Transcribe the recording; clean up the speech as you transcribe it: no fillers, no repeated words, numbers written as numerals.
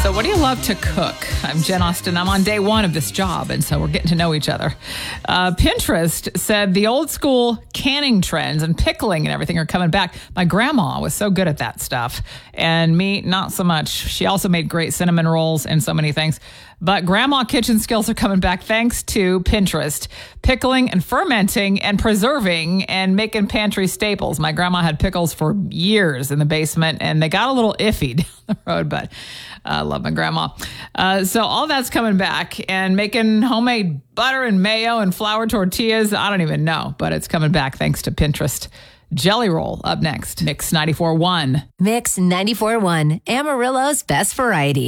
So what do you love to cook? I'm Jen Austen. I'm on day one of this job, and so we're getting to know each other. Pinterest said the old school canning trends and pickling and everything are coming back. My grandma was so good at that stuff, and me, not so much. She also made great cinnamon rolls and so many things. But grandma kitchen skills are coming back thanks to Pinterest. Pickling and fermenting and preserving and making pantry staples. My grandma had pickles for years in the basement, and they got a little iffy down the road, but I love my grandma. So all that's coming back, and making homemade butter and mayo and flour tortillas. I don't even know, but it's coming back thanks to Pinterest. Jelly Roll up next. Mix 94.1. Mix 94.1, Amarillo's best variety.